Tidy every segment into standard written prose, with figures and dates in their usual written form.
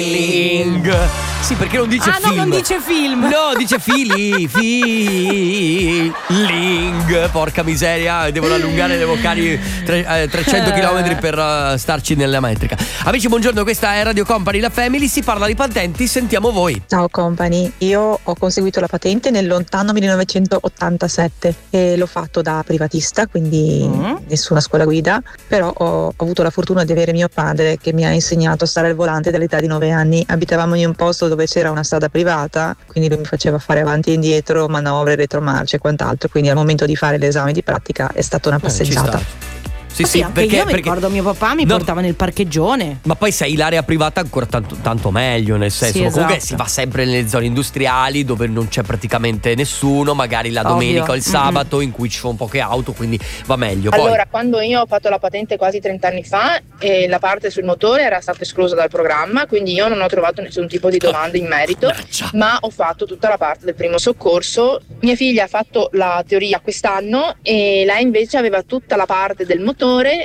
Sì, perché non dice film. No, non dice film. No, dice feeling. Porca miseria, devono allungare le vocali 300 km per starci nella metrica. Amici, buongiorno, questa è Radio Company, la Family, si parla di patenti, sentiamo voi. Ciao Company, io ho conseguito la patente nel lontano 1987 e l'ho fatto da privatista, quindi nessuna scuola guida, però ho avuto la fortuna di avere mio padre che mi ha insegnato a stare al volante dall'età di 9 anni. Abitavamo in un posto dove c'era una strada privata, quindi lui mi faceva fare avanti e indietro, manovre, retromarce e quant'altro, quindi al momento di fare l'esame di pratica è stata una passeggiata. Sì, anche io mi ricordo mio papà mi portava nel parcheggione. Ma poi sei l'area privata ancora tanto meglio, nel senso, sì, comunque esatto. si va sempre nelle zone industriali dove non c'è praticamente nessuno, magari la domenica o il sabato in cui ci sono poche auto, quindi va meglio. Allora, quando io ho fatto la patente quasi 30 anni fa, la parte sul motore era stata esclusa dal programma, quindi io non ho trovato nessun tipo di domanda in merito, ma ho fatto tutta la parte del primo soccorso. Mia figlia ha fatto la teoria quest'anno e lei invece aveva tutta la parte del motore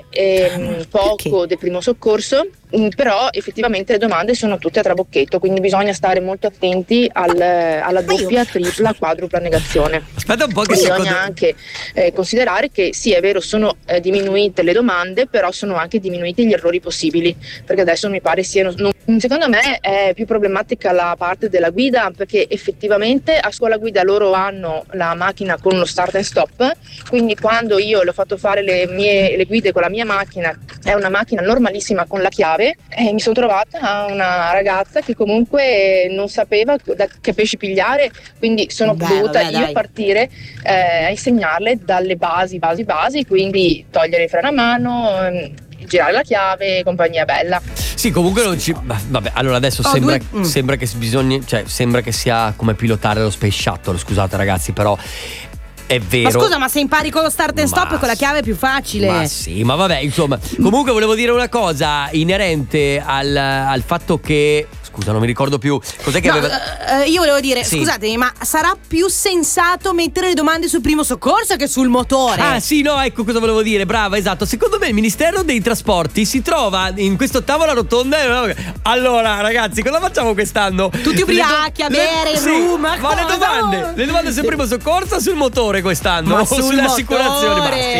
e poco del primo soccorso, però effettivamente le domande sono tutte a trabocchetto, quindi bisogna stare molto attenti alla doppia, tripla, quadrupla negazione. Aspetta un po' che bisogna anche considerare che sì, è vero, sono diminuite le domande, però sono anche diminuiti gli errori possibili, perché adesso mi pare siano secondo me è più problematica la parte della guida, perché effettivamente a scuola guida loro hanno la macchina con lo start and stop, quindi quando io le ho fatto fare le guide con la mia macchina, è una macchina normalissima con la chiave, e mi sono trovata una ragazza che comunque non sapeva che pesci pigliare, quindi sono dovuta io partire a insegnarle dalle basi, quindi togliere il freno a mano, girare la chiave, compagnia bella. Sì, comunque non ci. Vabbè, allora adesso sembra che bisogna, cioè sembra che sia come pilotare lo Space Shuttle, scusate ragazzi, però è vero. Ma scusa, ma se impari con lo start and stop con la chiave è più facile. Ma sì, ma vabbè, insomma. Comunque volevo dire una cosa inerente al fatto che. Scusa, non mi ricordo più. Cos'è che aveva. Io volevo dire, scusatemi, ma sarà più sensato mettere le domande sul primo soccorso che sul motore? Ah, sì, no, ecco cosa volevo dire. Brava, esatto. Secondo me il Ministero dei Trasporti si trova in questa tavola rotonda. Allora, ragazzi, cosa facciamo quest'anno? Tutti ubriachi a bere in room. Ma le domande sul primo soccorso o sul motore quest'anno? Ma o sulle assicurazioni?